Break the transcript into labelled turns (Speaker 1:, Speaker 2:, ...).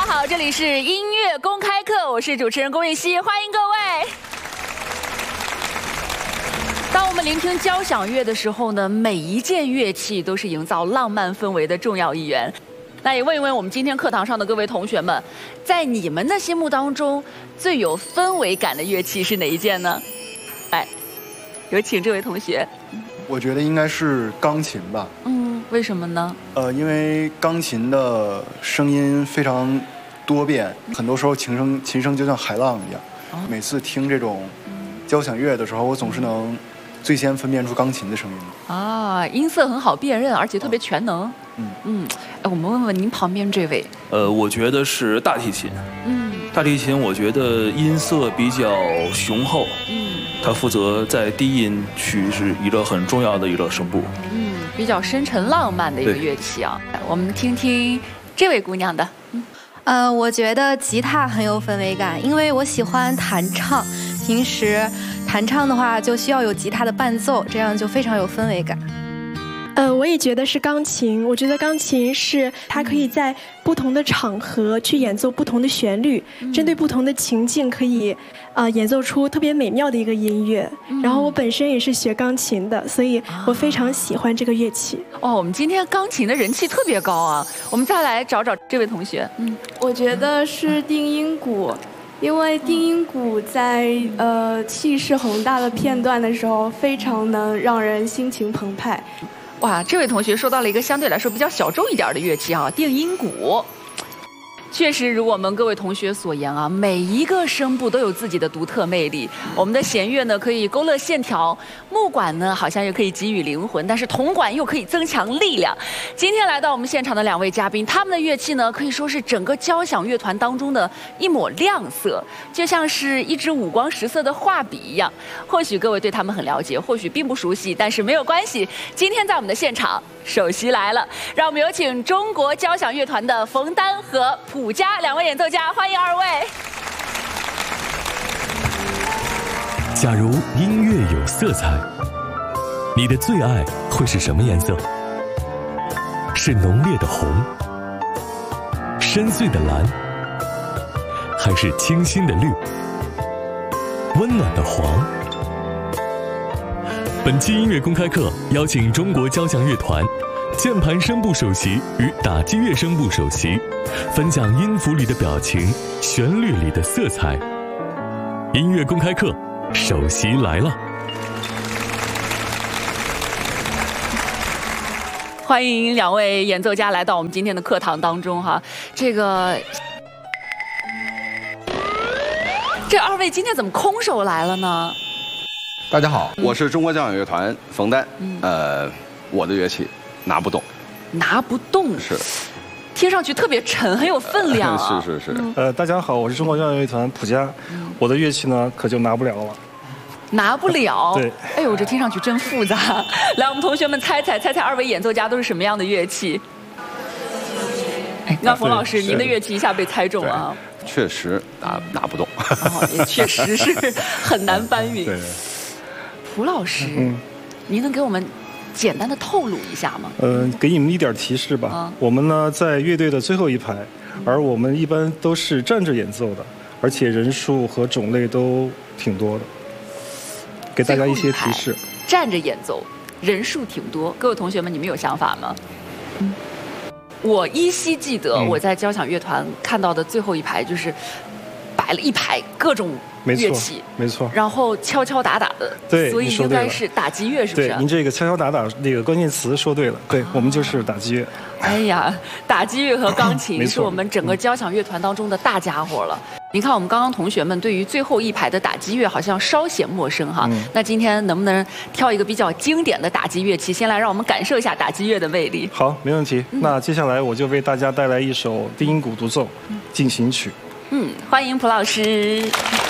Speaker 1: 家好，这里是音乐公开课，我是主持人龚玉熙，欢迎各位。当我们聆听交响乐的时候呢，每一件乐器都是营造浪漫氛围的重要一员。那也问一问我们今天课堂上的各位同学们，在你们的心目当中最有氛围感的乐器是哪一件呢？来，有请这位同学。
Speaker 2: 我觉得应该是钢琴吧。
Speaker 1: 为什么呢？
Speaker 2: 因为钢琴的声音非常多变，很多时候琴声就像海浪一样。每次听这种交响乐的时候，我总是能最先分辨出钢琴的声音。
Speaker 1: 啊，音色很好辨认，而且特别全能。我们问问您旁边这位。
Speaker 3: 我觉得是大提琴。大提琴我觉得音色比较雄厚。它负责在低音区是一个很重要的一个声部。
Speaker 1: 比较深沉浪漫的一个乐器啊。我们听听这位姑娘的。
Speaker 4: 我觉得吉他很有氛围感，因为我喜欢弹唱，平时弹唱的话就需要有吉他的伴奏，这样就非常有氛围感。
Speaker 5: 我也觉得是钢琴。我觉得钢琴是它可以在不同的场合去演奏不同的旋律，针对不同的情境可以演奏出特别美妙的一个音乐。然后我本身也是学钢琴的，所以我非常喜欢这个乐器。
Speaker 1: 我们今天钢琴的人气特别高啊！我们再来找找这位同学。
Speaker 6: 我觉得是定音鼓。因为定音鼓在气势宏大的片段的时候，非常能让人心情澎湃。
Speaker 1: 哇，这位同学说到了一个相对来说比较小众一点的乐器啊，定音鼓。确实如我们各位同学所言啊，每一个声部都有自己的独特魅力。我们的弦乐呢可以勾勒线条，木管呢好像又可以给予灵魂，但是铜管又可以增强力量。今天来到我们现场的两位嘉宾，他们的乐器呢可以说是整个交响乐团当中的一抹亮色，就像是一支五光十色的画笔一样。或许各位对他们很了解，或许并不熟悉，但是没有关系。今天在我们的现场，首席来了，让我们有请中国交响乐团的冯丹和卜佳两位演奏家，欢迎二位。
Speaker 7: 假如音乐有色彩，你的最爱会是什么颜色？是浓烈的红，深邃的蓝，还是清新的绿，温暖的黄？本期音乐公开课邀请中国交响乐团键盘声部首席与打击乐声部首席，分享音符里的表情，旋律里的色彩。音乐公开课，首席来了。
Speaker 1: 欢迎两位演奏家来到我们今天的课堂当中哈。这二位今天怎么空手来了呢？
Speaker 8: 大家好，我是中国交响乐团冯丹。我的乐器拿不动。
Speaker 1: 拿不动
Speaker 8: 是，
Speaker 1: 听上去特别沉，很有分量啊。
Speaker 8: 是。
Speaker 9: 大家好，我是中国交响乐团卜佳，我的乐器呢可就拿不了了。
Speaker 1: 拿不了？
Speaker 9: 对。
Speaker 1: 哎呦，这听上去真复杂。来，我们同学们猜猜二位演奏家都是什么样的乐器？那冯老师，您的乐器一下被猜中了啊。
Speaker 8: 确实拿不动。
Speaker 1: 也确实是很难搬运。
Speaker 9: 对。
Speaker 1: 蒲老师，您能给我们简单的透露一下吗？
Speaker 9: 给你们一点提示吧。我们呢在乐队的最后一排，而我们一般都是站着演奏的，而且人数和种类都挺多的。给大家一些提示。
Speaker 1: 站着演奏，人数挺多。各位同学们，你们有想法吗？我依稀记得我在交响乐团看到的最后一排就是摆了一排各种乐器，
Speaker 9: 没错，
Speaker 1: 然后敲敲打打的，
Speaker 9: 对，
Speaker 1: 所以应该是打击乐，是不是？
Speaker 9: 对，您这个敲敲打打那个关键词说对了，对，我们就是打击乐。
Speaker 1: 哎呀，打击乐和钢琴是我们整个交响乐团当中的大家伙了。您看，我们刚刚同学们对于最后一排的打击乐好像稍显陌生哈。那今天能不能挑一个比较经典的打击乐器，先来让我们感受一下打击乐的魅力？
Speaker 9: 好，没问题。那接下来我就为大家带来一首定音鼓独奏进行曲。
Speaker 1: 欢迎蒲老师。